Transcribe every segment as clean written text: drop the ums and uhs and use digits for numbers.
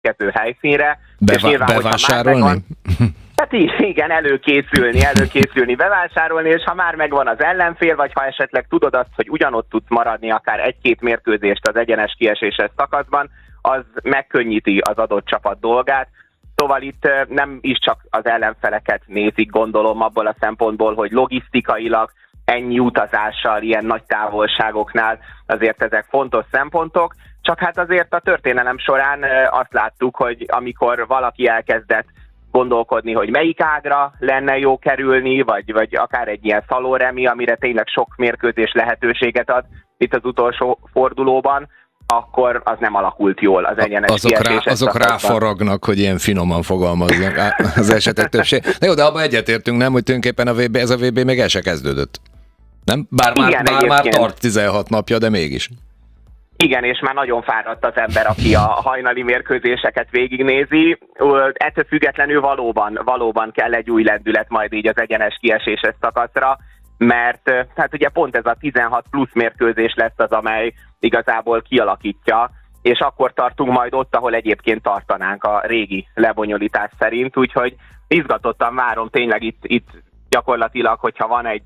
következő helyszínre. Bevásárolni? Hát igen, előkészülni, bevásárolni, és ha már megvan az ellenfél, vagy ha esetleg tudod azt, hogy ugyanott tudsz maradni akár 1-2 mérkőzést az egyenes kieséses szakaszban, az megkönnyíti az adott csapat dolgát. Szóval itt nem is csak az ellenfeleket nézik, gondolom, abból a szempontból, hogy logisztikailag ennyi utazással, ilyen nagy távolságoknál azért ezek fontos szempontok, csak hát azért a történelem során azt láttuk, hogy amikor valaki elkezdett gondolkodni, hogy melyik ágra lenne jó kerülni, vagy akár egy ilyen szalóremi, amire tényleg sok mérkőzés lehetőséget ad itt az utolsó fordulóban, akkor az nem alakult jól az egyenes kieséses. Azok ráfaragnak, hogy ilyen finoman fogalmaznak az esetek többség. De jó, de abban egyetértünk, nem, hogy tulajdonképpen ez a VB még el se kezdődött. Nem? Bár már tart 16 napja, de mégis. Igen, és már nagyon fáradt az ember, aki a hajnali mérkőzéseket végignézi. Ettől függetlenül valóban kell egy új lendület majd így az egyenes kieséses szakaszra, mert hát ugye pont ez a 16 plusz mérkőzés lesz az, amely igazából kialakítja, és akkor tartunk majd ott, ahol egyébként tartanánk a régi lebonyolítás szerint, úgyhogy izgatottan várom tényleg itt gyakorlatilag, hogyha van egy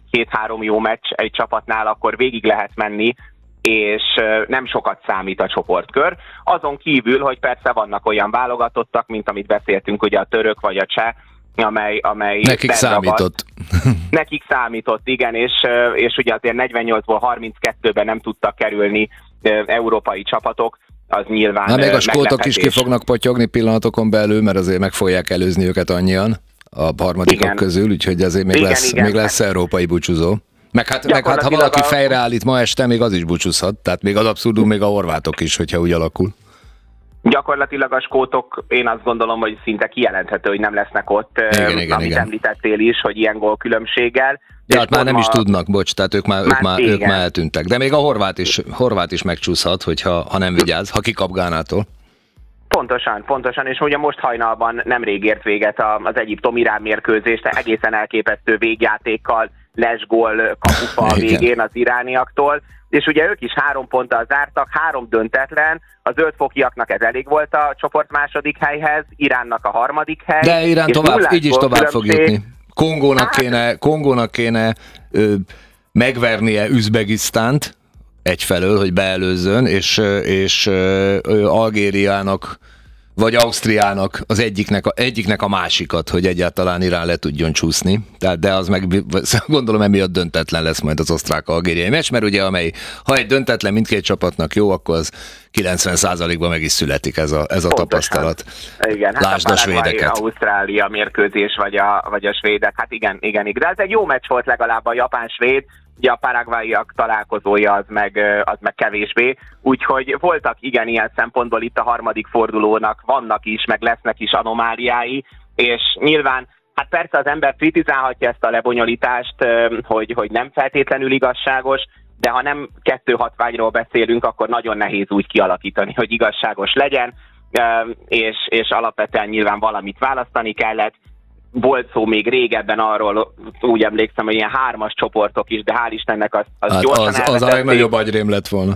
2-3 jó meccs egy csapatnál, akkor végig lehet menni, és nem sokat számít a csoportkör. Azon kívül, hogy persze vannak olyan válogatottak, mint amit beszéltünk, ugye a török vagy a cseh, amely nekik számított. Nekik számított, igen, és ugye azért 48-ból 32-ben nem tudtak kerülni európai csapatok, az nyilván még a meglepetés. skótok is ki fognak potyogni pillanatokon belül, mert azért meg fogják előzni őket annyian a harmadikok közül, úgyhogy azért még lesz európai búcsúzó. Meg hát ha valaki fejreállít ma este, még az is búcsúzhat, tehát még az abszurdum, még a horvátok is, hogyha úgy alakul. Gyakorlatilag a skótok, én azt gondolom, hogy szinte kijelenthető, hogy nem lesznek ott, amit említettél is, hogy ilyen gólkülönbséggel. Ja, hát már nem is tudnak, bocs, tehát ők már eltűntek. De még a horvát is megcsúszhat, ha nem vigyáz, ha kikap Gánától. Pontosan, és ugye most hajnalban nemrég ért véget az Egyiptom-Irán mérkőzést, egészen elképesztő végjátékkal, lesgól, kapufa a végén az irániaktól, és ugye ők is 3 ponttal zártak, 3 döntetlen, a zöldfokiaknak ez elég volt a csoport második helyhez, Iránnak a harmadik hely. De Irán így is tovább fog jutni. Kongónak kéne megvernie Üzbegisztánt egyfelől, hogy beelőzzön, és Algériának vagy Ausztriának az egyiknek a másikat, hogy egyáltalán Irán le tudjon csúszni. De az meg gondolom emiatt döntetlen lesz majd az osztrák-algériai meccs, mert ugye ha egy döntetlen mindkét csapatnak jó, akkor az 90%-ban meg is születik ez a tapasztalat. Igen, lásd a svédeket. Ausztrália mérkőzés vagy a svédek, hát igen. De ez egy jó meccs volt legalább a japán-svéd, ugye a paraguayiak találkozója az meg kevésbé, úgyhogy voltak igen ilyen szempontból itt a harmadik fordulónak, vannak is, meg lesznek is anomáliái, és nyilván, hát persze az ember kritizálhatja ezt a lebonyolítást, hogy nem feltétlenül igazságos, de ha nem 2 hatványról beszélünk, akkor nagyon nehéz úgy kialakítani, hogy igazságos legyen, és alapvetően nyilván valamit választani kellett. Volt szó még régebben arról, úgy emlékszem, hogy ilyen 3-as csoportok is, de hál' Istennek az gyorsan elvetették. Az a legnagyobb agyrém lett volna.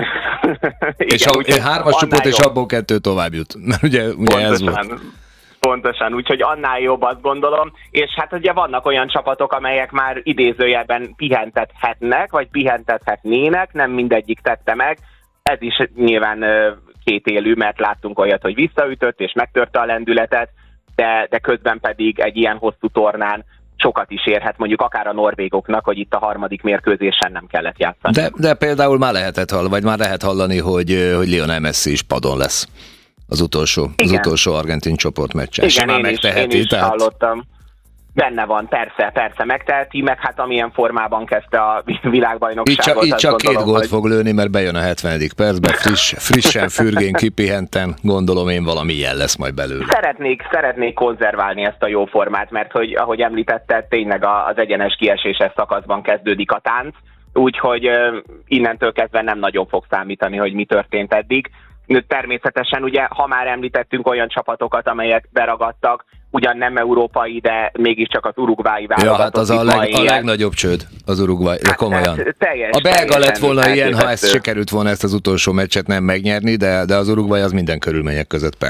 És ha 3-as csoport, és abból 2 tovább jut. Mert ugye ez volt. Pontosan, úgyhogy annál jobb, azt gondolom. És hát ugye vannak olyan csapatok, amelyek már idézőjelben pihentethetnek, vagy pihentethetnének, nem mindegyik tette meg. Ez is nyilván kétélű, mert láttunk olyat, hogy visszaütött és megtörte a lendületet, de közben pedig egy ilyen hosszú tornán sokat is érhet, mondjuk akár a norvégoknak, hogy itt a harmadik mérkőzésen nem kellett játszani. De például már lehet hallani, hogy Lionel Messi is padon lesz az utolsó argentin csoportmeccsen. Igen, én is hallottam. Benne van, persze megteheti, meg hát amilyen formában kezdte a világbajnokságot. Itt csak 2 gólt fog lőni, mert bejön a 70. percben, frissen, fürgén, kipihenten, gondolom én valami ilyen lesz majd belőle. Szeretnék konzerválni ezt a jó formát, mert hogy, ahogy említetted, tényleg az egyenes kieséses szakaszban kezdődik a tánc, úgyhogy innentől kezdve nem nagyon fog számítani, hogy mi történt eddig. természetesen ugye, ha már említettünk olyan csapatokat, amelyek beragadtak, ugyan nem európai, de mégiscsak az uruguayi válogatott. Ja, hát az a legnagyobb csőd, az Uruguay, de komolyan. Hát, a belga lett volna ilyen, ha ezt sikerült volna ezt az utolsó meccset nem megnyerni, de az Uruguay az minden körülmények között